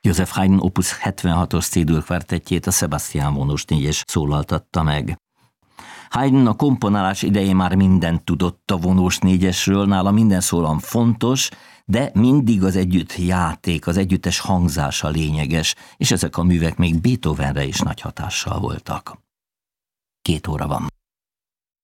Joseph Haydn opus 76-os C-dur kvartettjét a Sebastian vonós 4-es szólaltatta meg. Haydn a komponálás idején már mindent tudott a vonós 4-esről, nála minden szólam fontos, de mindig az együttjáték, az együttes hangzása lényeges, és ezek a művek még Beethovenre is nagy hatással voltak. 2 óra van.